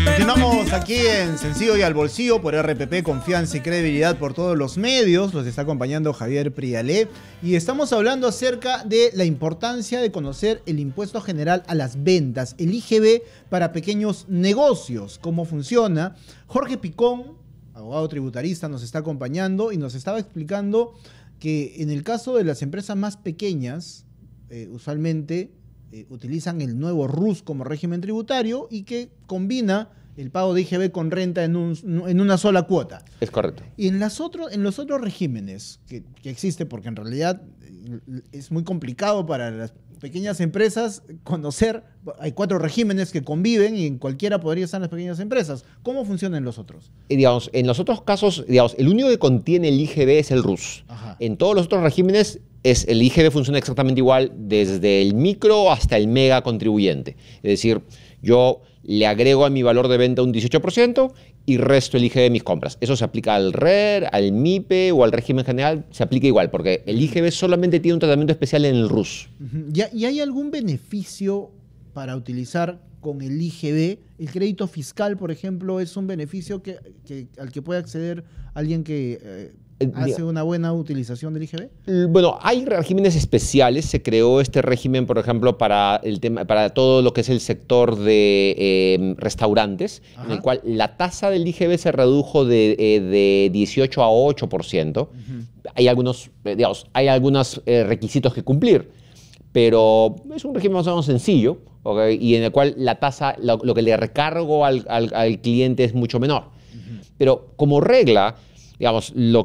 Continuamos aquí en Sencillo y al Bolsillo por RPP, confianza y credibilidad por todos los medios. Los está acompañando Javier Prialé y estamos hablando acerca de la importancia de conocer el impuesto general a las ventas, el IGB para pequeños negocios, cómo funciona. Jorge Picón, abogado tributarista, nos está acompañando y nos estaba explicando que en el caso de las empresas más pequeñas, usualmente utilizan el nuevo RUS como régimen tributario y que combina el pago de IGB con renta en una sola cuota. Es correcto. Y en los otros regímenes que existe, porque en realidad es muy complicado para las pequeñas empresas conocer, hay 4 regímenes que conviven y en cualquiera podría estar las pequeñas empresas. ¿Cómo funcionan los otros? Digamos, en los otros casos, digamos, el único que contiene el IGB es el RUS. Ajá. En todos los otros regímenes, el IGB funciona exactamente igual desde el micro hasta el mega contribuyente. Es decir, yo le agrego a mi valor de venta un 18% y resto el IGB de mis compras. Eso se aplica al RER, al MIPE o al régimen general, se aplica igual, porque el IGB solamente tiene un tratamiento especial en el RUS. ¿Y hay algún beneficio para utilizar con el IGB? El crédito fiscal, por ejemplo, es un beneficio al que puede acceder alguien que hace una buena utilización del IGB. Bueno, hay regímenes especiales. Se creó este régimen, por ejemplo, para todo lo que es el sector de restaurantes, en el cual la tasa del IGB se redujo de 18 a 8%. Hay algunos requisitos que cumplir, pero es un régimen más o menos sencillo, ¿okay? Y en el cual la tasa, lo que le recargo al cliente es mucho menor. Pero como regla, digamos, el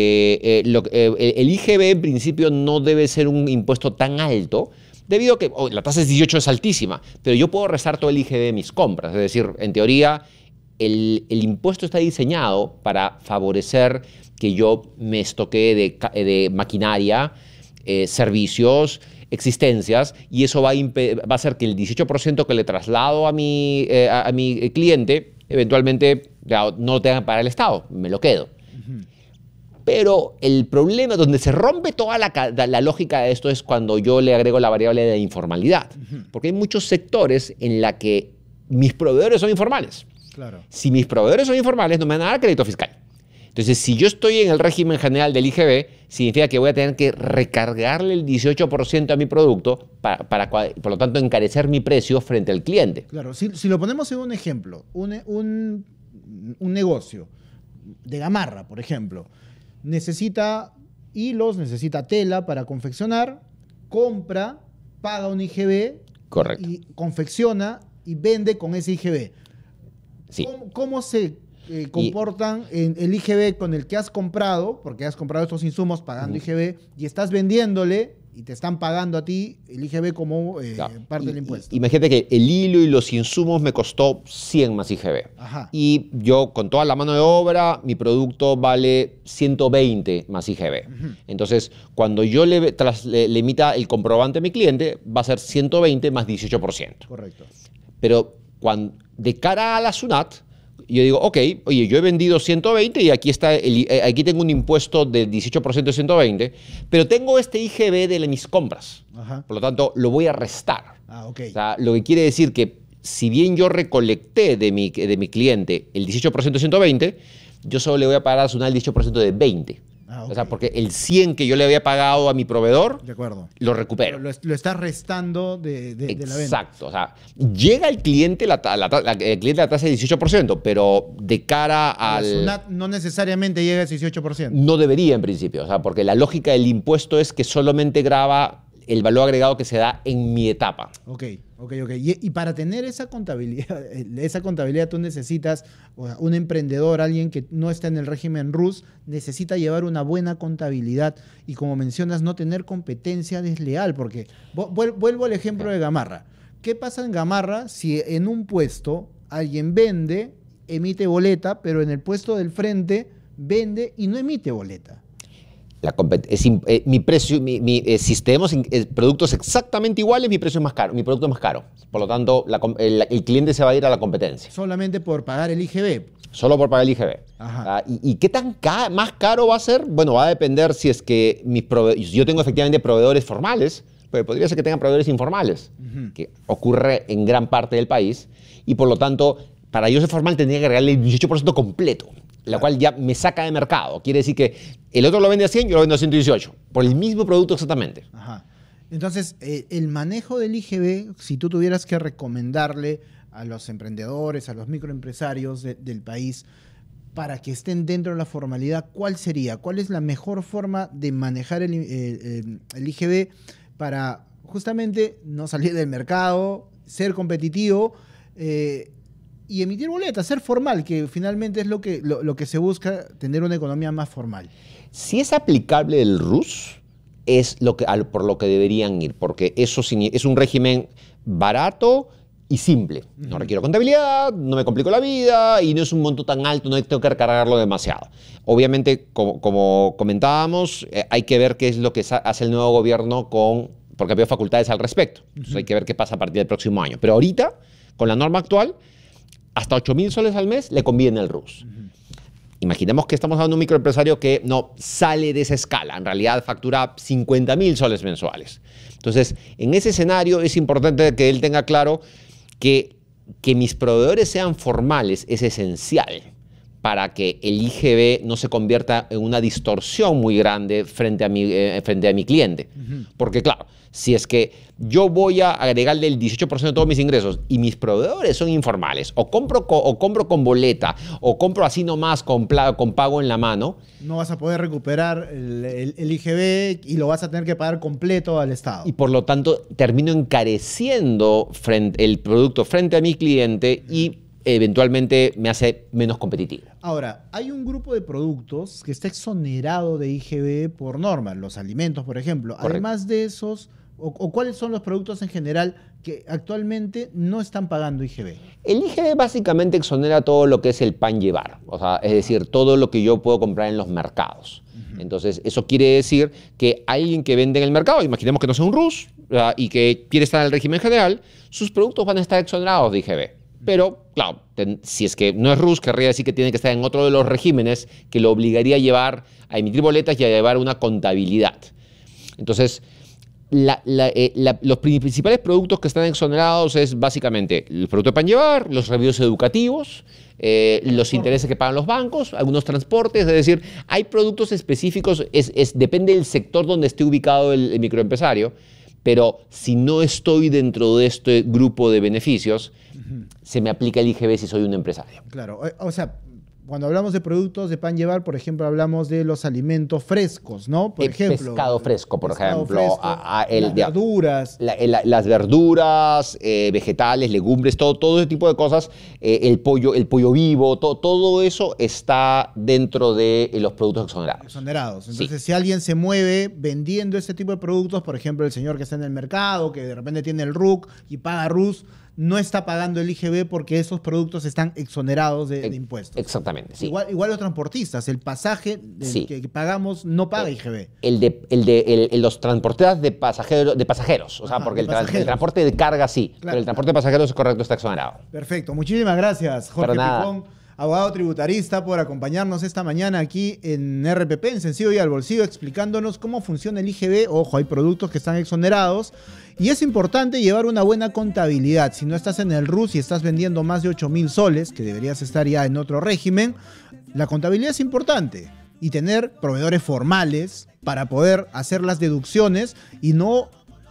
IGB en principio no debe ser un impuesto tan alto, debido a que la tasa es 18, es altísima, pero yo puedo restar todo el IGB de mis compras. Es decir, en teoría, el impuesto está diseñado para favorecer que yo me estoquee de maquinaria, servicios, existencias, y eso va a hacer que el 18% que le traslado a mi cliente, eventualmente no lo tenga que pagar el Estado, me lo quedo. Pero el problema, donde se rompe toda la lógica de esto, es cuando yo le agrego la variable de informalidad. Porque hay muchos sectores en la que mis proveedores son informales. Claro. Si mis proveedores son informales, no me van a dar crédito fiscal. Entonces, si yo estoy en el régimen general del IGB, significa que voy a tener que recargarle el 18% a mi producto para, por lo tanto, encarecer mi precio frente al cliente. Claro, si lo ponemos en un ejemplo, un negocio de gamarra, por ejemplo, necesita hilos, necesita tela para confeccionar, compra, paga un IGB. Correcto. Y confecciona y vende con ese IGB. Sí. ¿Cómo se comportan en el IGB con el que has comprado, porque has comprado estos insumos pagando IGB, y estás vendiéndole y te están pagando a ti el IGB como parte del impuesto? Imagínate que el hilo y los insumos me costó 100 más IGB. Ajá. Y yo, con toda la mano de obra, mi producto vale 120 más IGB. Entonces, cuando yo le emita el comprobante a mi cliente, va a ser 120 más 18%. Correcto. Pero de cara a la SUNAT, yo digo, ok, oye, yo he vendido 120 y aquí tengo un impuesto del 18% de 120, pero tengo este IGB de mis compras. Ajá. Por lo tanto, lo voy a restar. Ok. O sea, lo que quiere decir que si bien yo recolecté de mi cliente el 18% de 120, yo solo le voy a pagar a SUNAT el 18% de 20. Okay. O sea, porque el 100 que yo le había pagado a mi proveedor, de acuerdo, lo recupero. Lo estás restando de la venta. Exacto. O sea, llega al cliente la tasa de 18%, pero de cara al... La SUNAT no necesariamente llega al 18%. No debería en principio, o sea, porque la lógica del impuesto es que solamente grava el valor agregado que se da en mi etapa. Ok. Y para tener esa contabilidad tú necesitas, un emprendedor, alguien que no está en el régimen RUS, necesita llevar una buena contabilidad y, como mencionas, no tener competencia desleal, porque vuelvo al ejemplo de gamarra. ¿Qué pasa en gamarra si en un puesto alguien vende, emite boleta, pero en el puesto del frente vende y no emite boleta? Mi precio, si tenemos productos exactamente iguales, mi precio es más caro, mi producto es más caro. Por lo tanto, el cliente se va a ir a la competencia. Solamente por pagar el IGB. Solo por pagar el IGB. Ajá. ¿Y qué tan más caro va a ser? Bueno, va a depender si es que yo tengo efectivamente proveedores formales, pero podría ser que tengan proveedores informales, que ocurre en gran parte del país, y por lo tanto para yo ser formal tendría que agregarle el 18% completo, la cual ya me saca de mercado. Quiere decir que el otro lo vende a 100, yo lo vendo a 118, por el mismo producto exactamente. Ajá. Entonces, el manejo del IGB, si tú tuvieras que recomendarle a los emprendedores, a los microempresarios del país, para que estén dentro de la formalidad, ¿cuál sería? ¿Cuál es la mejor forma de manejar el IGB para justamente no salir del mercado, ser competitivo y emitir boletas, ser formal, que finalmente es lo que se busca, tener una economía más formal? Si es aplicable el RUS, es por lo que deberían ir, porque eso es un régimen barato y simple. No requiero contabilidad, no me complico la vida y no es un monto tan alto, no tengo que recargarlo demasiado. Obviamente, como comentábamos, hay que ver qué es lo que hace el nuevo gobierno porque había facultades al respecto. Entonces hay que ver qué pasa a partir del próximo año. Pero ahorita, con la norma actual, hasta 8.000 soles al mes le conviene el RUS. Imaginemos que estamos hablando de un microempresario que no sale de esa escala, en realidad factura 50.000 soles mensuales. Entonces, en ese escenario es importante que él tenga claro que mis proveedores sean formales es esencial para que el IGB no se convierta en una distorsión muy grande frente a mi cliente. Porque claro, si es que yo voy a agregarle el 18% de todos mis ingresos y mis proveedores son informales, o compro con boleta, o compro así nomás con pago en la mano, no vas a poder recuperar el IGB y lo vas a tener que pagar completo al Estado. Y por lo tanto termino encareciendo el producto frente a mi cliente y eventualmente me hace menos competitivo. Ahora, hay un grupo de productos que está exonerado de IGB por norma, los alimentos, por ejemplo. Correcto. Además de esos, o ¿cuáles son los productos en general que actualmente no están pagando IGB? El IGB básicamente exonera todo lo que es el pan llevar, o sea, es decir, todo lo que yo puedo comprar en los mercados. Entonces, eso quiere decir que alguien que vende en el mercado, imaginemos que no sea un RUS, ¿verdad?, y que quiere estar en el régimen general, sus productos van a estar exonerados de IGB. Pero, claro, si es que no es RUS, querría decir que tiene que estar en otro de los regímenes que lo obligaría a emitir boletas y a llevar una contabilidad. Entonces, los principales productos que están exonerados es básicamente el producto de pan llevar, los reviews educativos, los intereses que pagan los bancos, algunos transportes. Es decir, hay productos específicos, depende del sector donde esté ubicado el microempresario, pero si no estoy dentro de este grupo de beneficios, se me aplica el IGB si soy un empresario. Claro, o sea, cuando hablamos de productos de pan llevar, por ejemplo, hablamos de los alimentos frescos, ¿no? Por ejemplo, pescado fresco, por ejemplo. Fresco, las verduras. Las verduras, vegetales, legumbres, todo ese tipo de cosas. El pollo vivo, todo eso está dentro de los productos exonerados. Exonerados. Entonces, si alguien se mueve vendiendo ese tipo de productos, por ejemplo, el señor que está en el mercado, que de repente tiene el RUC y paga RUS, no está pagando el IGB porque esos productos están exonerados de impuestos. Exactamente, sí. Igual los transportistas, el pasaje que pagamos no paga IGB. Los transportistas de pasajeros, o sea, porque el transporte de carga sí, claro, pero el transporte de pasajeros es correcto, está exonerado. Perfecto, muchísimas gracias, Jorge Picón, abogado tributarista, por acompañarnos esta mañana aquí en RPP, en Sencillo y al Bolsillo, explicándonos cómo funciona el IGB. Ojo, hay productos que están exonerados y es importante llevar una buena contabilidad. Si no estás en el RUS y estás vendiendo más de 8.000 soles, que deberías estar ya en otro régimen, la contabilidad es importante y tener proveedores formales para poder hacer las deducciones y no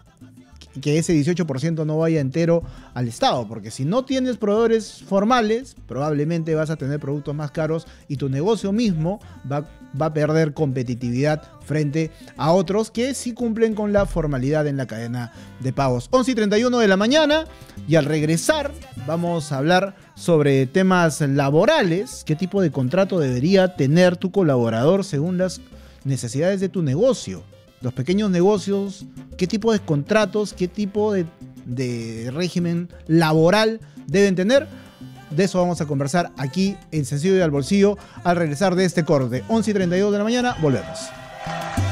que ese 18% no vaya entero al Estado, porque si no tienes proveedores formales, probablemente vas a tener productos más caros y tu negocio mismo va a perder competitividad frente a otros que sí cumplen con la formalidad en la cadena de pagos. 11:31 de la mañana y al regresar vamos a hablar sobre temas laborales, qué tipo de contrato debería tener tu colaborador según las necesidades de tu negocio. Los pequeños negocios, qué tipo de contratos, qué tipo de régimen laboral deben tener. De eso vamos a conversar aquí en Sencillo y al Bolsillo al regresar de este corte. 11:32 de la mañana, volvemos.